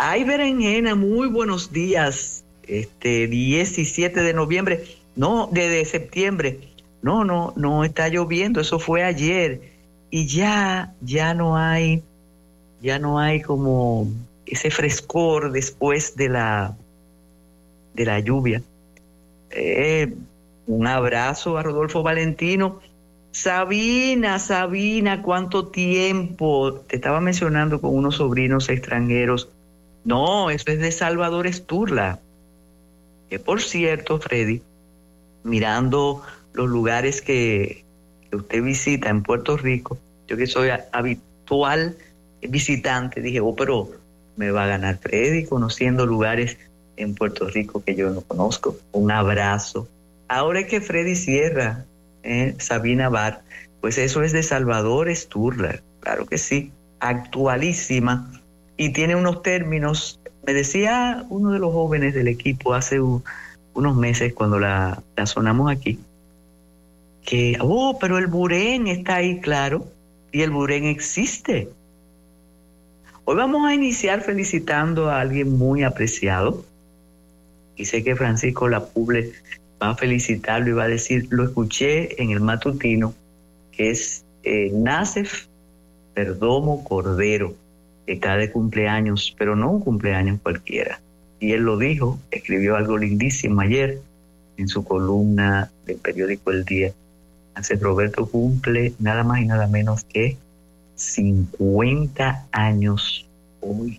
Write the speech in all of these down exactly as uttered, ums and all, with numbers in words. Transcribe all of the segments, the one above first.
Ay, berenjena, muy buenos días. Este diecisiete de noviembre, no, de, de septiembre. No, no, no está lloviendo, eso fue ayer. Y ya, ya no hay, ya no hay como ese frescor después de la, de la lluvia. Eh, un abrazo a Rodolfo Valentino. Sabina, Sabina, ¿cuánto tiempo? Te estaba mencionando con unos sobrinos extranjeros. No, eso es de Salvador Esturla. Que por cierto, Freddy, mirando los lugares que, que usted visita en Puerto Rico, yo que soy habitual visitante, dije, oh, pero me va a ganar Freddy conociendo lugares en Puerto Rico que yo no conozco. Un abrazo. Ahora es que Freddy cierra, eh, Sabina Bar, pues eso es de Salvador Esturla, claro que sí, actualísima, y tiene unos términos. Me decía uno de los jóvenes del equipo hace un, unos meses cuando la, la sonamos aquí, que, oh, pero el Burén está ahí, claro, y el Burén existe. Hoy vamos a iniciar felicitando a alguien muy apreciado, y sé que Francisco Lapuble va a felicitarlo y va a decir, lo escuché en el matutino, que es eh, Nacef Perdomo Cordero, que está de cumpleaños, pero no un cumpleaños cualquiera. Y él lo dijo, escribió algo lindísimo ayer en su columna del periódico El Día. Nacef Roberto cumple nada más y nada menos que cincuenta años hoy.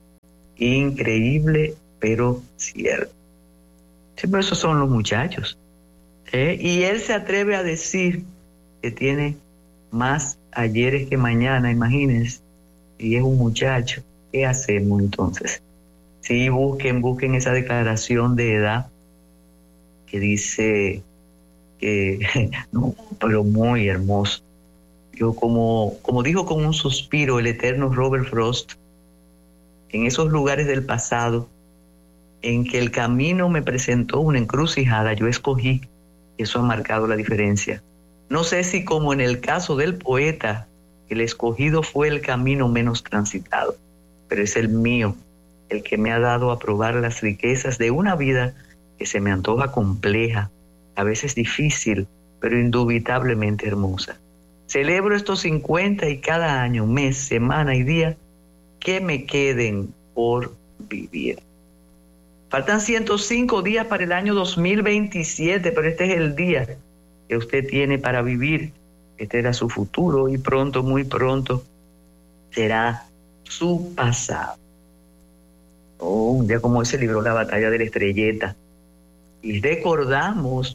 Increíble, pero cierto. Sí, pero esos son los muchachos. ¿eh? Y él se atreve a decir que tiene más ayeres que mañana, imagínense. Y es un muchacho. ¿Qué hacemos entonces? Sí, busquen, busquen esa declaración de edad que dice que, no, pero muy hermoso. Yo como, como dijo con un suspiro el eterno Robert Frost, en esos lugares del pasado en que el camino me presentó una encrucijada, yo escogí, y eso ha marcado la diferencia. No sé si como en el caso del poeta, el escogido fue el camino menos transitado, pero es el mío, el que me ha dado a probar las riquezas de una vida que se me antoja compleja, a veces difícil, pero indubitablemente hermosa. Celebro estos cincuenta y cada año, mes, semana y día que me queden por vivir. Faltan ciento cinco días para el año dos mil veintisiete, pero este es el día que usted tiene para vivir. Este era su futuro y pronto, muy pronto, será su pasado. Oh, un día como hoy se libró la batalla de la Estrelleta. Y recordamos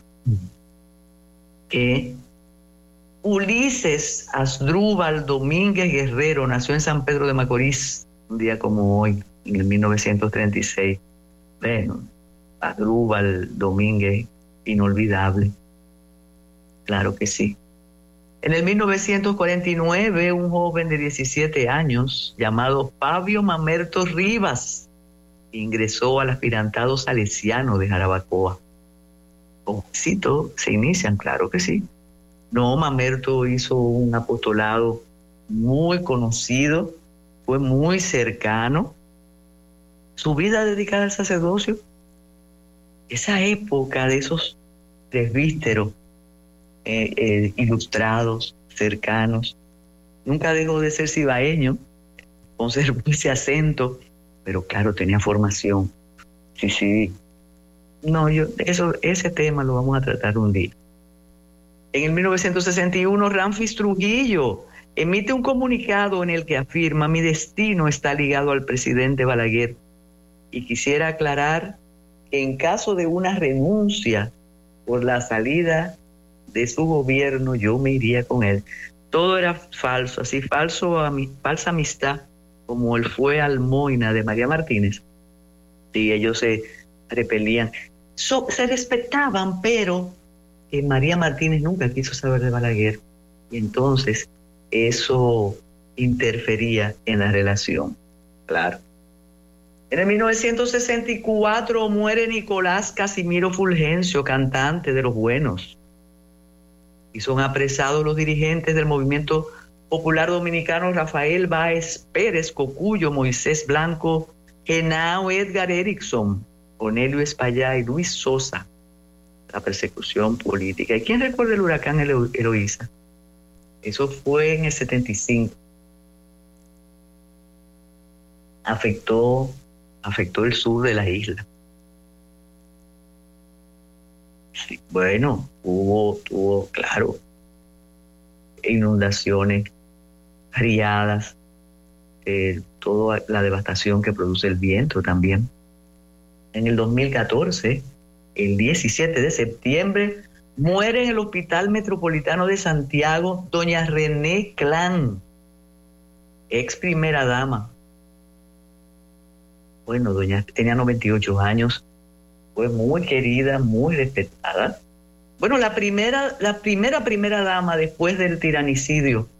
que Ulises Asdrúbal Domínguez Guerrero nació en San Pedro de Macorís, un día como hoy, en el mil novecientos treinta y seis. Bueno, Asdrúbal Domínguez, inolvidable. Claro que sí. En el mil novecientos cuarenta y nueve, un joven de diecisiete años llamado Fabio Mamerto Rivas ingresó al aspirantado salesiano de Jarabacoa. Jovencito, se inician, claro que sí. No, Mamerto hizo un apostolado muy conocido, fue muy cercano. Su vida dedicada al sacerdocio, esa época de esos presbíteros eh, eh, ilustrados, cercanos, nunca dejó de ser cibaeño, conservó ese acento, pero claro, tenía formación. Sí, sí. No, yo, eso, ese tema lo vamos a tratar un día. En el mil novecientos sesenta y uno, Ramfis Trujillo emite un comunicado en el que afirma: mi destino está ligado al presidente Balaguer. Y quisiera aclarar que en caso de una renuncia por la salida de su gobierno, yo me iría con él. Todo era falso, así falso, falsa amistad, como él fue Almoina de María Martínez. Sí, ellos se repelían. So, se respetaban, pero eh, María Martínez nunca quiso saber de Balaguer. Y entonces eso interfería en la relación, claro. En el mil novecientos sesenta y cuatro muere Nicolás Casimiro Fulgencio, cantante de Los Buenos. Y son apresados los dirigentes del movimiento popular dominicano Rafael Báez Pérez, Cocuyo, Moisés Blanco, Genao Edgar Erickson, Cornelio Espaillá y Luis Sosa. La persecución política. ¿Y quién recuerda el huracán Elo- Eloísa? Eso fue en el setenta y cinco. Afectó, afectó el sur de la isla. Sí, bueno, hubo, tuvo, claro, inundaciones, riadas, eh, toda la devastación que produce el viento también. En el dos mil catorce, el diecisiete de septiembre, muere en el Hospital Metropolitano de Santiago doña René Clan, ex primera dama. Bueno, doña tenía noventa y ocho años, fue muy querida, muy respetada. Bueno, la primera, la primera primera dama después del tiranicidio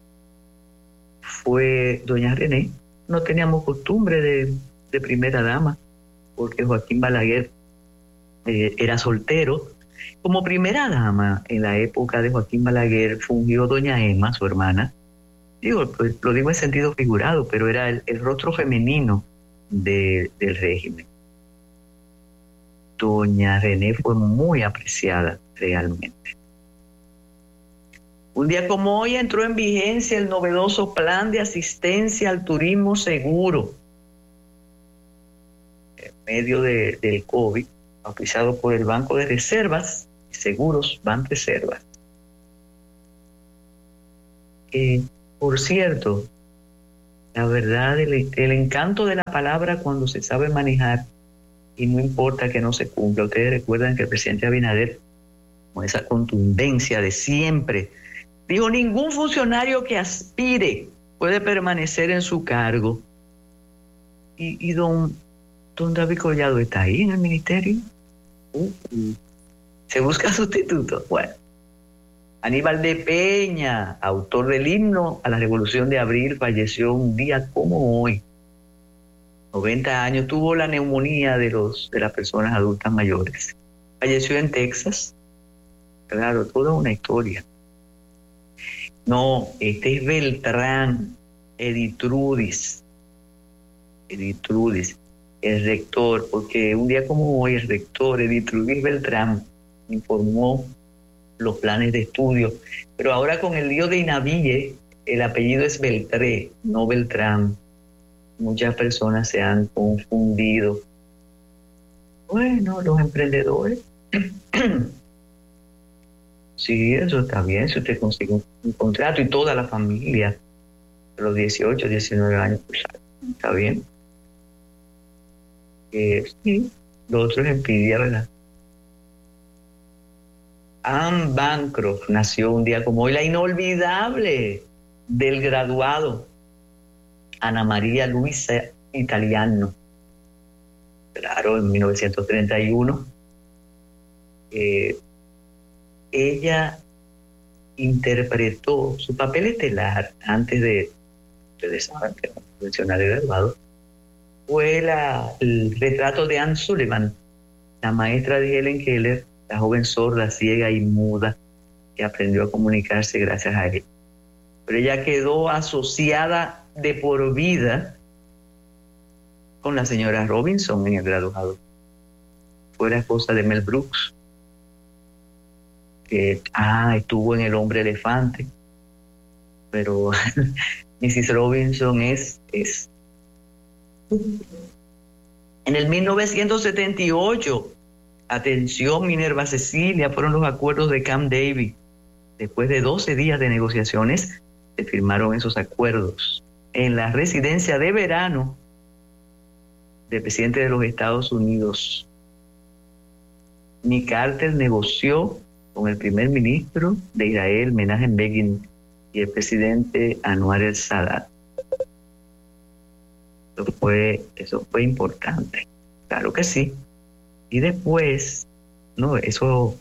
fue doña René. No teníamos costumbre de, de primera dama, porque Joaquín Balaguer eh, era soltero. Como primera dama en la época de Joaquín Balaguer fungió doña Emma, su hermana. Digo, pues, lo digo en sentido figurado, pero era el, el rostro femenino de, del régimen. Doña René fue muy apreciada realmente. Un día como hoy entró en vigencia el novedoso plan de asistencia al turismo seguro en medio de, del COVID, auspiciado por el Banco de Reservas y Seguros Banreservas. Eh, por cierto, la verdad, el, el encanto de la palabra cuando se sabe manejar y no importa que no se cumpla. Ustedes recuerdan que el presidente Abinader, con esa contundencia de siempre, dijo: ningún funcionario que aspire puede permanecer en su cargo. Y, y don, don David Collado está ahí en el ministerio. Uh, uh. Se busca sustituto. Bueno, Aníbal de Peña, autor del himno a la Revolución de Abril, falleció un día como hoy. noventa años, tuvo la neumonía de, los, de las personas adultas mayores. Falleció en Texas. Claro, toda una historia. No, este es Beltrán Editrudis. Editrudis, el rector, porque un día como hoy el rector Editrudis Beltrán informó los planes de estudio, pero ahora con el lío de Inaville, el apellido es Beltré, no Beltrán. Muchas personas se han confundido. Bueno, los emprendedores. Sí, eso está bien, si usted consigue un, un contrato y toda la familia de los dieciocho, diecinueve años, pues está bien. Eh, sí, lo otro es envidia, ¿verdad? Anne Bancroft nació un día como hoy, la inolvidable del graduado Ana María Luisa Italiano. Claro, en mil novecientos treinta y uno. Eh, ella interpretó su papel estelar antes de, ustedes saben que era un profesional de graduado, fue la, el retrato de Anne Sullivan, la maestra de Helen Keller, la joven sorda, ciega y muda que aprendió a comunicarse gracias a él. Pero ella quedó asociada de por vida con la señora Robinson en el graduado. Fue la esposa de Mel Brooks, que ah, estuvo en El Hombre Elefante, pero missus Robinson es, es. En el mil novecientos setenta y ocho, atención Minerva Cecilia, fueron los acuerdos de Camp David. Después de doce días de negociaciones, se firmaron esos acuerdos en la residencia de verano del presidente de los Estados Unidos. Nick Carter negoció con el primer ministro de Israel, Menachem Begin, y el presidente Anwar el-Sadat. Eso fue, eso fue importante, claro que sí. Y después, no, eso,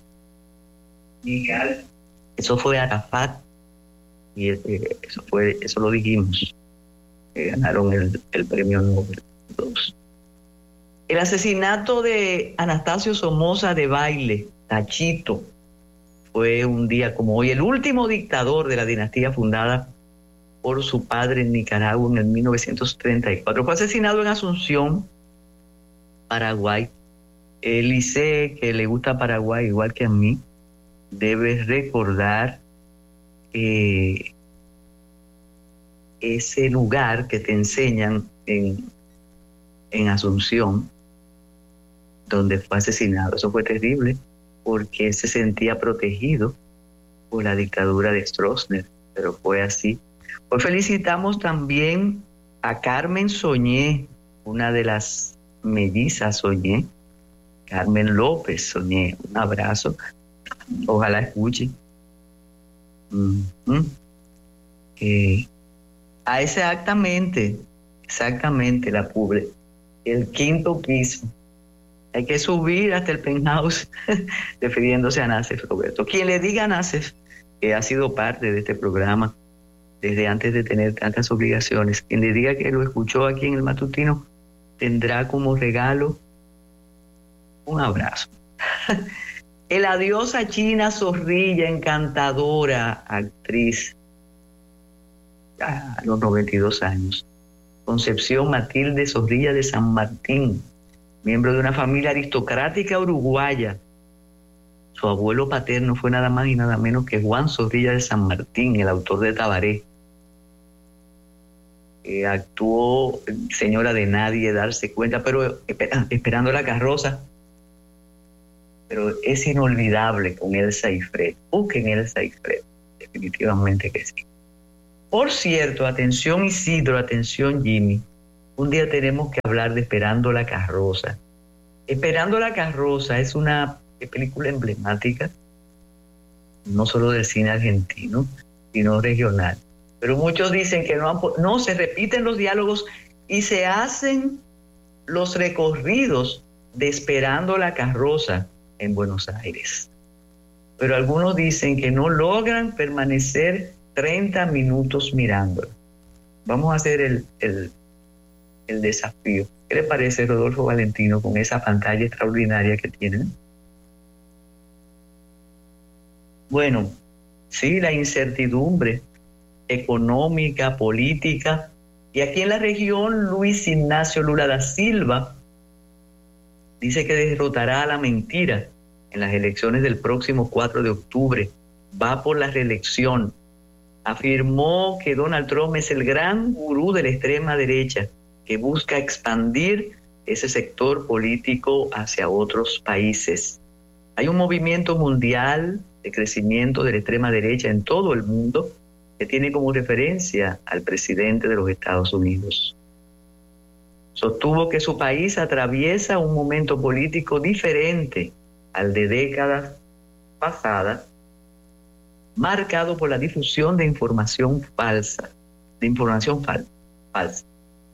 eso fue Arafat, y eh, eso fue, eso lo dijimos, que ganaron el, el premio Nobel. Dos. El asesinato de Anastasio Somoza Debayle, Tachito, fue un día como hoy, el último dictador de la dinastía fundada por su padre en Nicaragua en el mil novecientos treinta y cuatro. Fue asesinado en Asunción, Paraguay. Elise, que le gusta Paraguay igual que a mí, debe recordar eh, ese lugar que te enseñan en, en Asunción, donde fue asesinado. Eso fue terrible porque él se sentía protegido por la dictadura de Stroessner, pero fue así. Hoy felicitamos también a Carmen Soñé, una de las mellizas Soñé, Carmen López Soñé. Un abrazo, ojalá escuche. Uh-huh. eh, a exactamente, exactamente la pobre, el quinto piso. Hay que subir hasta el penthouse refiriéndose a Nacef Roberto. Quien le diga a Nacef, que ha sido parte de este programa desde antes de tener tantas obligaciones, quien le diga que lo escuchó aquí en el matutino, tendrá como regalo un abrazo. El adiós a China Zorrilla, encantadora actriz, a los noventa y dos años. Concepción Matilde Zorrilla de San Martín, miembro de una familia aristocrática uruguaya. Su abuelo paterno fue nada más y nada menos que Juan Zorrilla de San Martín, el autor de Tabaré. Eh, actuó Señora de Nadie, Darse Cuenta, pero espera, Esperando la Carroza. Pero es inolvidable con Elsa y Fred. Busquen Elsa y Fred, definitivamente que sí. Por cierto, atención Isidro, atención Jimmy. Un día tenemos que hablar de Esperando la Carroza. Esperando la Carroza es una película emblemática, no solo del cine argentino, sino regional. Pero muchos dicen que no, han, no se repiten los diálogos y se hacen los recorridos de Esperando la Carroza en Buenos Aires. Pero algunos dicen que no logran permanecer treinta minutos mirándola. Vamos a hacer el, el, el desafío. ¿Qué le parece, Rodolfo Valentino, con esa pantalla extraordinaria que tienen? Bueno, sí, la incertidumbre económica, política, y aquí en la región Luis Ignacio Lula da Silva dice que derrotará a la mentira en las elecciones del próximo cuatro de octubre, va por la reelección. Afirmó que Donald Trump es el gran gurú de la extrema derecha que busca expandir ese sector político hacia otros países. Hay un movimiento mundial de crecimiento de la extrema derecha en todo el mundo que tiene como referencia al presidente de los Estados Unidos. Sostuvo que su país atraviesa un momento político diferente al de décadas pasadas, marcado por la difusión de información falsa, de información fal- falsa.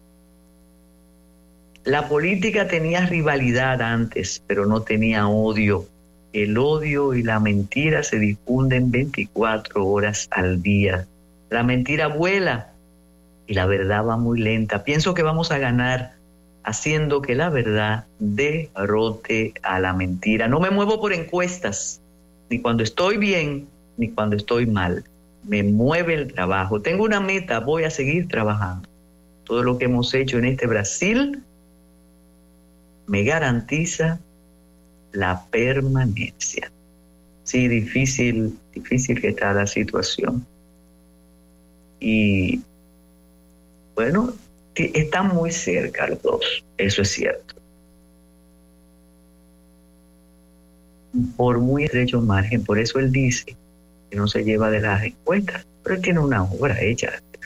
La política tenía rivalidad antes, pero no tenía odio. El odio y la mentira se difunden veinticuatro horas al día. La mentira vuela y la verdad va muy lenta. Pienso que vamos a ganar haciendo que la verdad derrote a la mentira. No me muevo por encuestas, ni cuando estoy bien, ni cuando estoy mal. Me mueve el trabajo. Tengo una meta, voy a seguir trabajando. Todo lo que hemos hecho en este Brasil me garantiza la permanencia. Sí, difícil, difícil que está la situación. Y bueno, están muy cerca los dos, eso es cierto. Por muy estrecho margen, por eso él dice que no se lleva de las encuestas, pero él tiene una obra hecha.